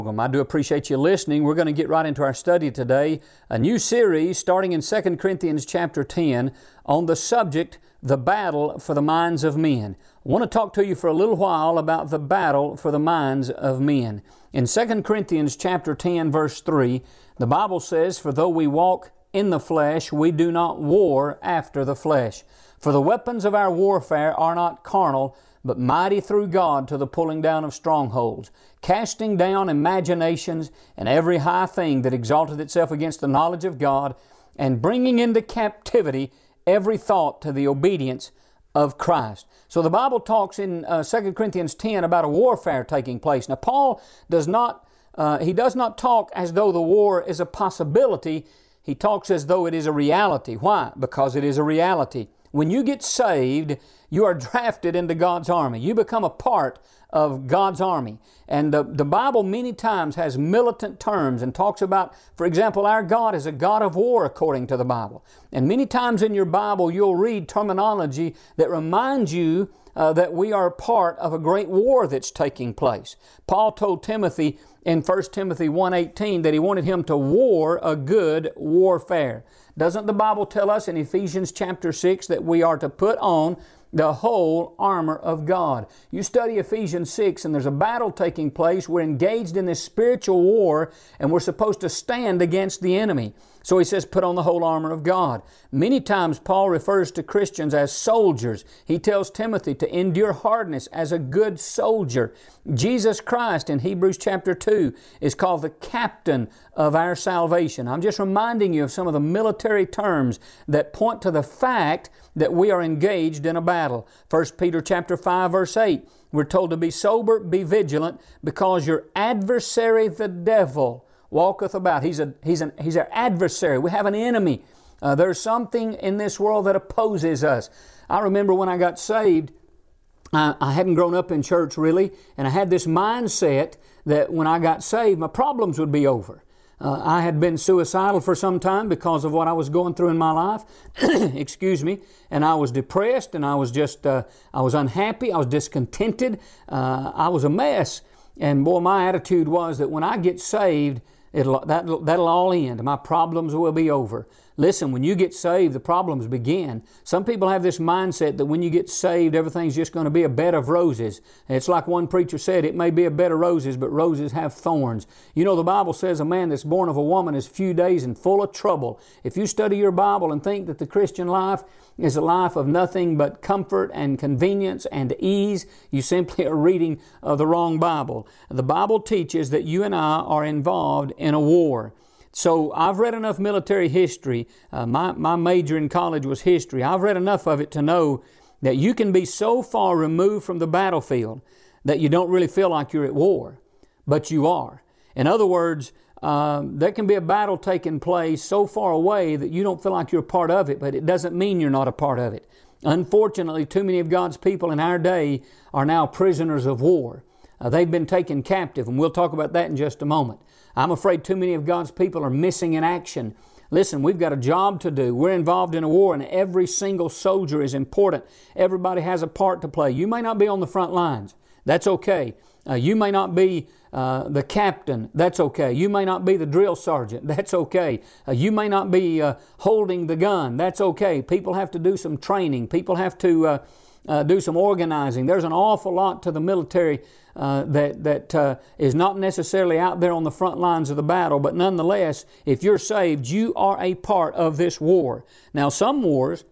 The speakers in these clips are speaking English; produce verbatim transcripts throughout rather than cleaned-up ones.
I do appreciate you listening. We're going to get right into our study today, a new series starting in Second Corinthians chapter ten on the subject, the battle for the minds of men. I want to talk to you for a little while about the battle for the minds of men. In Second Corinthians chapter ten verse three, the Bible says, "For though we walk in the flesh, we do not war after the flesh. For the weapons of our warfare are not carnal, but mighty through God to the pulling down of strongholds, casting down imaginations and every high thing that exalteth itself against the knowledge of God, and bringing into captivity every thought to the obedience of Christ." So the Bible talks in uh, Second Corinthians ten about a warfare taking place. Now Paul does not, uh, he does not talk as though the war is a possibility. He talks as though it is a reality. Why? Because it is a reality. When you get saved, you are drafted into God's army. You become a part of God's army. And the, the Bible many times has militant terms and talks about, for example, our God is a God of war according to the Bible. And many times in your Bible you'll read terminology that reminds you uh, that we are part of a great war that's taking place. Paul told Timothy in First Timothy one eighteen that he wanted him to war a good warfare. Doesn't the Bible tell us in Ephesians chapter six that we are to put on the whole armor of God? You study Ephesians six and there's a battle taking place. We're engaged in this spiritual war and we're supposed to stand against the enemy. So he says, put on the whole armor of God. Many times Paul refers to Christians as soldiers. He tells Timothy to endure hardness as a good soldier. Jesus Christ in Hebrews chapter two is called the captain of our salvation. I'm just reminding you of some of the military terms that point to the fact that we are engaged in a battle. First Peter chapter five verse eight, we're told to be sober, be vigilant, because your adversary the devil walketh about. He's a he's an he's our adversary. We have an enemy. Uh, there's something in this world that opposes us. I remember when I got saved, I, I hadn't grown up in church really, and I had this mindset that when I got saved, my problems would be over. Uh, I had been suicidal for some time because of what I was going through in my life. Excuse me. And I was depressed, and I was just, uh, I was unhappy. I was discontented. Uh, I was a mess. And boy, my attitude was that when I get saved, it'll, that'll, that'll all end. My problems will be over. Listen, when you get saved, the problems begin. Some people have this mindset that when you get saved, everything's just going to be a bed of roses. It's like one preacher said, it may be a bed of roses, but roses have thorns. You know, the Bible says a man that's born of a woman is few days and full of trouble. If you study your Bible and think that the Christian life is a life of nothing but comfort and convenience and ease, you simply are reading uh, the wrong Bible. The Bible teaches that you and I are involved in a war. So I've read enough military history. Uh, my, my major in college was history. I've read enough of it to know that you can be so far removed from the battlefield that you don't really feel like you're at war, but you are. In other words, um, there can be a battle taking place so far away that you don't feel like you're a part of it, but it doesn't mean you're not a part of it. Unfortunately, too many of God's people in our day are now prisoners of war. Uh, they've been taken captive, and we'll talk about that in just a moment. I'm afraid too many of God's people are missing in action. Listen, we've got a job to do. We're involved in a war, and every single soldier is important. Everybody has a part to play. You may not be on the front lines. That's okay. Uh, you may not be uh, the captain. That's okay. You may not be the drill sergeant. That's okay. Uh, you may not be uh, holding the gun. That's okay. People have to do some training. People have to uh, uh, do some organizing. There's an awful lot to the military Uh, that that uh, is not necessarily out there on the front lines of the battle, but nonetheless, if you're saved, you are a part of this war. Now, some wars,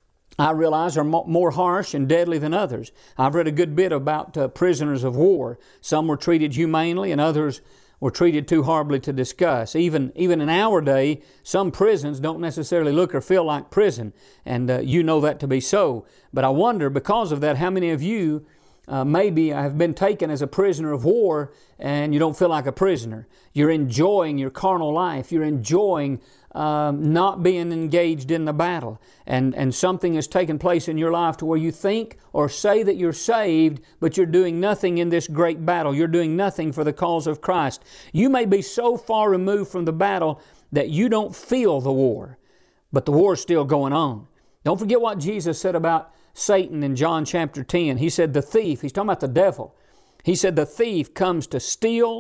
I realize, are mo- more harsh and deadly than others. I've read a good bit about uh, prisoners of war. Some were treated humanely, and others were treated too horribly to discuss. Even even in our day, some prisons don't necessarily look or feel like prison, and uh, you know that to be so. But I wonder, because of that, how many of you Uh, maybe I have been taken as a prisoner of war and you don't feel like a prisoner. You're enjoying your carnal life. You're enjoying um, not being engaged in the battle. And, and something has taken place in your life to where you think or say that you're saved, but you're doing nothing in this great battle. You're doing nothing for the cause of Christ. You may be so far removed from the battle that you don't feel the war, but the war is still going on. Don't forget what Jesus said about Satan in John chapter ten. He said the thief, he's talking about the devil. He said the thief comes to steal,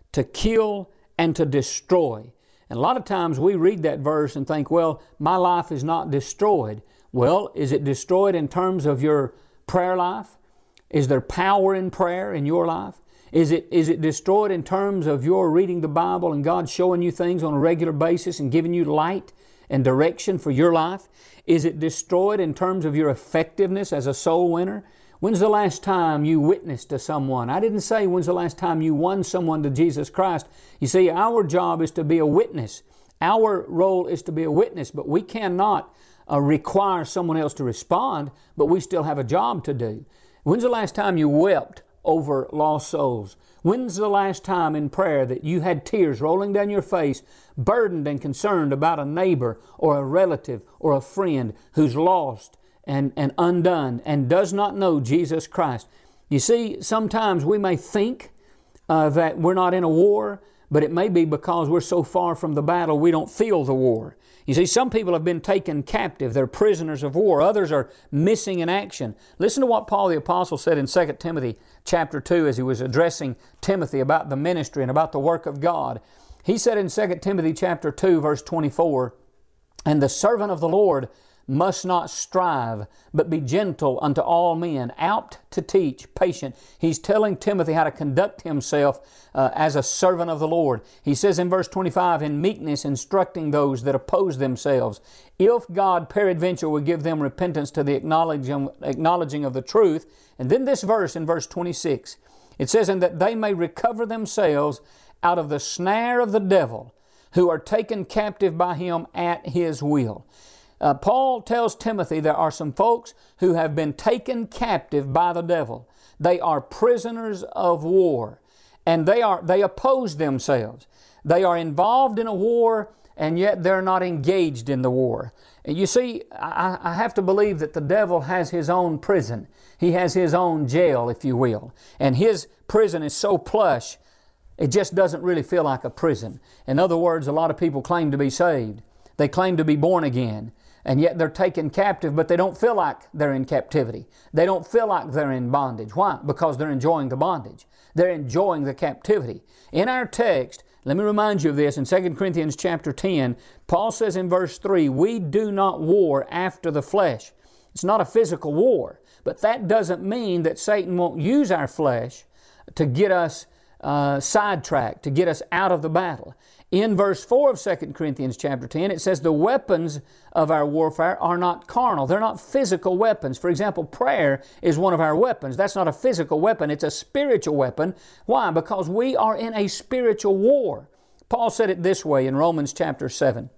to kill, and to destroy. And a lot of times we read that verse and think, well, my life is not destroyed. Well, is it destroyed in terms of your prayer life? Is there power in prayer in your life? Is it, is it destroyed in terms of your reading the Bible and God showing you things on a regular basis and giving you light and direction for your life? Is it destroyed in terms of your effectiveness as a soul winner? When's the last time you witnessed to someone? I didn't say when's the last time you won someone to Jesus Christ. You see, our job is to be a witness. Our role is to be a witness, but we cannot uh, require someone else to respond, but we still have a job to do. When's the last time you wept over lost souls? When's the last time in prayer that you had tears rolling down your face, burdened and concerned about a neighbor or a relative or a friend who's lost and, and undone and does not know Jesus Christ? You see, sometimes we may think uh, that we're not in a war, but it may be because we're so far from the battle we don't feel the war. You see, some people have been taken captive. They're prisoners of war. Others are missing in action. Listen to what Paul the Apostle said in Second Timothy chapter two as he was addressing Timothy about the ministry and about the work of God. He said in Second Timothy chapter two, verse twenty-four, "And the servant of the Lord must not strive, but be gentle unto all men, apt to teach, patient." He's telling Timothy how to conduct himself uh, as a servant of the Lord. He says in verse twenty-five, "In meekness instructing those that oppose themselves, if God peradventure will give them repentance to the acknowledging, acknowledging of the truth." And then this verse in verse twenty-six, it says, "And that they may recover themselves out of the snare of the devil, who are taken captive by him at his will." Uh, Paul tells Timothy there are some folks who have been taken captive by the devil. They are prisoners of war, and they are they oppose themselves. They are involved in a war, and yet they're not engaged in the war. And you see, I, I have to believe that the devil has his own prison. He has his own jail, if you will. And his prison is so plush, it just doesn't really feel like a prison. In other words, a lot of people claim to be saved. They claim to be born again. And yet they're taken captive, but they don't feel like they're in captivity. They don't feel like they're in bondage. Why? Because they're enjoying the bondage. They're enjoying the captivity. In our text, let me remind you of this. In Second Corinthians chapter ten, Paul says in verse three, "We do not war after the flesh." It's not a physical war, but that doesn't mean that Satan won't use our flesh to get us uh, sidetracked, to get us out of the battle. In verse four of Second Corinthians chapter ten, it says the weapons of our warfare are not carnal. They're not physical weapons. For example, prayer is one of our weapons. That's not a physical weapon. It's a spiritual weapon. Why? Because we are in a spiritual war. Paul said it this way in Romans chapter seven.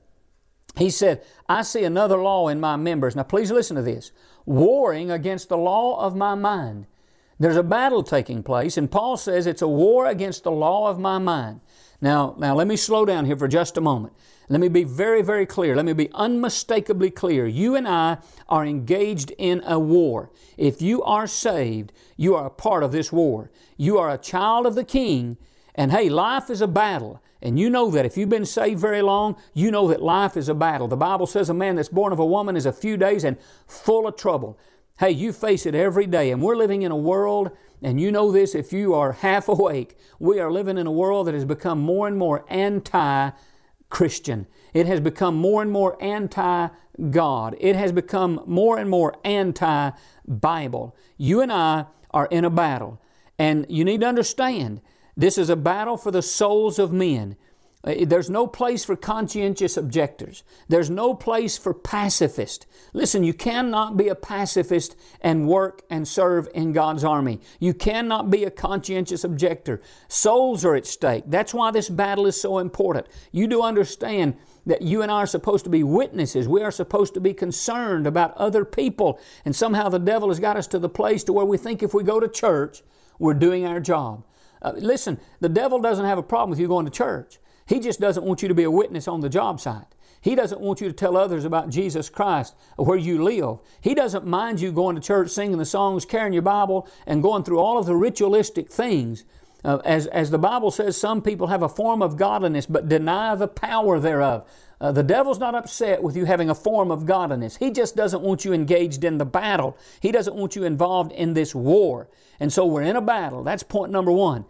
He said, "I see another law in my members." Now please listen to this. "Warring against the law of my mind." There's a battle taking place, and Paul says it's a war against the law of my mind. Now, now let me slow down here for just a moment. Let me be very, very clear. Let me be unmistakably clear. You and I are engaged in a war. If you are saved, you are a part of this war. You are a child of the King, and hey, life is a battle. And you know that. If you've been saved very long, you know that life is a battle. The Bible says a man that's born of a woman is a few days and full of trouble. Hey, you face it every day, and we're living in a world, and you know this if you are half awake, we are living in a world that has become more and more anti-Christian. It has become more and more anti-God. It has become more and more anti-Bible. You and I are in a battle, and you need to understand, this is a battle for the souls of men. There's no place for conscientious objectors. There's no place for pacifists. Listen, you cannot be a pacifist and work and serve in God's army. You cannot be a conscientious objector. Souls are at stake. That's why this battle is so important. You do understand that you and I are supposed to be witnesses. We are supposed to be concerned about other people. And somehow the devil has got us to the place to where we think if we go to church, we're doing our job. Uh, listen, the devil doesn't have a problem with you going to church. He just doesn't want you to be a witness on the job site. He doesn't want you to tell others about Jesus Christ where you live. He doesn't mind you going to church, singing the songs, carrying your Bible, and going through all of the ritualistic things. Uh, as, as the Bible says, some people have a form of godliness but deny the power thereof. Uh, the devil's not upset with you having a form of godliness. He just doesn't want you engaged in the battle. He doesn't want you involved in this war. And so we're in a battle. That's point number one.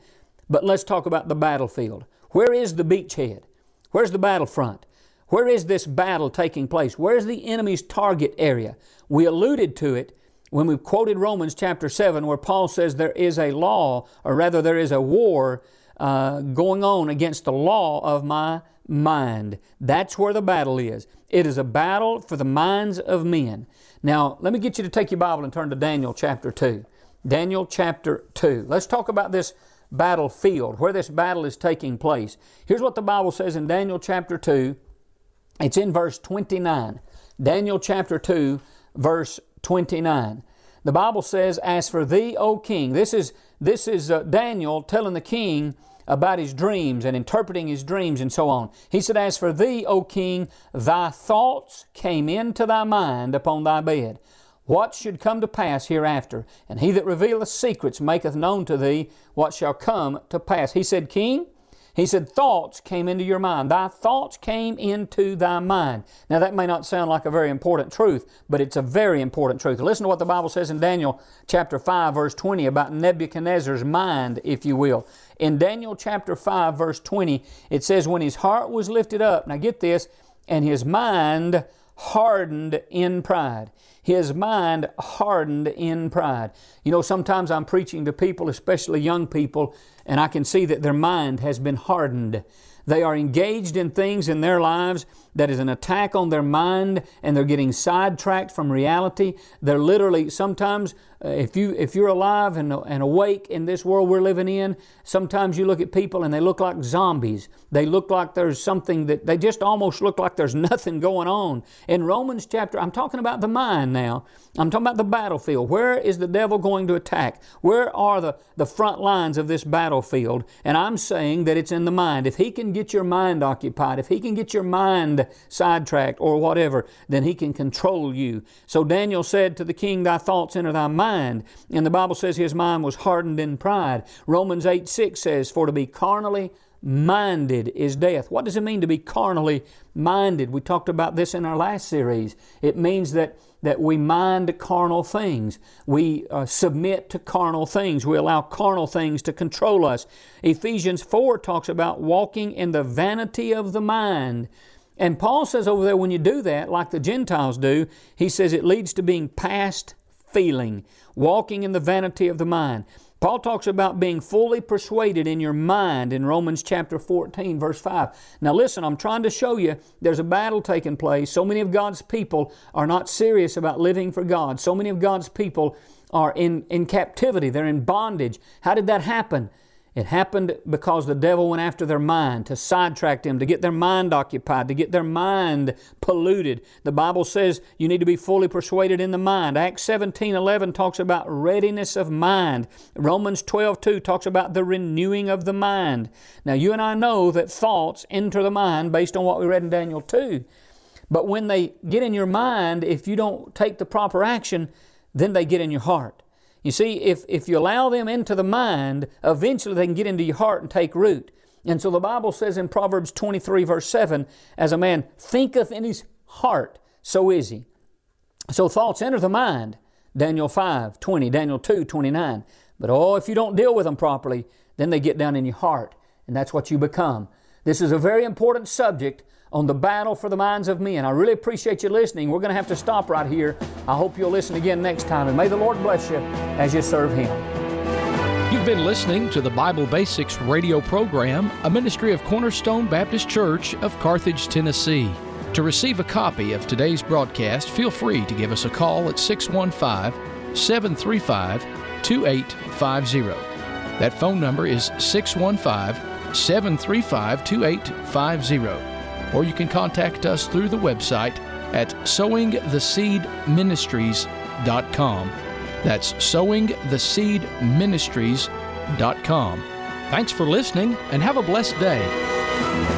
But let's talk about the battlefield. Where is the beachhead? Where's the battlefront? Where is this battle taking place? Where's the enemy's target area? We alluded to it when we quoted Romans chapter seven, where Paul says there is a law, or rather there is a war uh, going on against the law of my mind. That's where the battle is. It is a battle for the minds of men. Now, let me get you to take your Bible and turn to Daniel chapter two. Daniel chapter two. Let's talk about this battlefield, where this battle is taking place. Here's what the Bible says in Daniel chapter two. It's in verse twenty-nine. Daniel chapter two, verse twenty-nine. The Bible says, "As for thee, O king," this is, this is uh, Daniel telling the king about his dreams and interpreting his dreams and so on. He said, "As for thee, O king, thy thoughts came into thy mind upon thy bed. What should come to pass hereafter? And he that revealeth secrets maketh known to thee what shall come to pass." He said, "King," he said, "thoughts came into your mind. Thy thoughts came into thy mind." Now that may not sound like a very important truth, but it's a very important truth. Listen to what the Bible says in Daniel chapter five, verse twenty about Nebuchadnezzar's mind, if you will. In Daniel chapter five, verse twenty, it says, "When his heart was lifted up," now get this, "and his mind hardened in pride." His mind hardened in pride. You know, sometimes I'm preaching to people, especially young people, and I can see that their mind has been hardened. They are engaged in things in their lives that is an attack on their mind, and they're getting sidetracked from reality. They're literally, sometimes, uh, if, you, if you're alive and, and awake in this world we're living in, sometimes you look at people and they look like zombies. They look like there's something that, they just almost look like there's nothing going on. In Romans chapter, I'm talking about the mind now. I'm talking about the battlefield. Where is the devil going to attack? Where are the, the front lines of this battlefield? And I'm saying that it's in the mind. If he can get your mind occupied, if he can get your mind sidetracked or whatever, then he can control you. So Daniel said to the king, "Thy thoughts enter thy mind." And the Bible says his mind was hardened in pride. Romans eight six says, "For to be carnally minded is death." What does it mean to be carnally minded? We talked about this in our last series. It means that that we mind carnal things. We uh, submit to carnal things. We allow carnal things to control us. Ephesians four talks about walking in the vanity of the mind. And Paul says over there, when you do that, like the Gentiles do, he says it leads to being past feeling, walking in the vanity of the mind. Paul talks about being fully persuaded in your mind in Romans chapter fourteen, verse five. Now listen, I'm trying to show you there's a battle taking place. So many of God's people are not serious about living for God. So many of God's people are in, in captivity. They're in bondage. How did that happen? It happened because the devil went after their mind to sidetrack them, to get their mind occupied, to get their mind polluted. The Bible says you need to be fully persuaded in the mind. Acts seventeen eleven talks about readiness of mind. Romans twelve two talks about the renewing of the mind. Now you and I know that thoughts enter the mind based on what we read in Daniel two. But when they get in your mind, if you don't take the proper action, then they get in your heart. You see, if, if you allow them into the mind, eventually they can get into your heart and take root. And so the Bible says in Proverbs twenty-three, verse seven, "As a man thinketh in his heart, so is he." So thoughts enter the mind. Daniel five twenty, Daniel two twenty-nine. But oh, if you don't deal with them properly, then they get down in your heart, and that's what you become. This is a very important subject on the battle for the minds of men. I really appreciate you listening. We're going to have to stop right here. I hope you'll listen again next time, and may the Lord bless you as you serve Him. You've been listening to the Bible Basics radio program, a ministry of Cornerstone Baptist Church of Carthage, Tennessee. To receive a copy of today's broadcast, feel free to give us a call at six one five, seven three five, two eight five zero. That phone number is six one five, seven three five, two eight five zero. Or you can contact us through the website at sowing the seed ministries dot com. That's sowing the seed ministries dot com. Thanks for listening, and have a blessed day.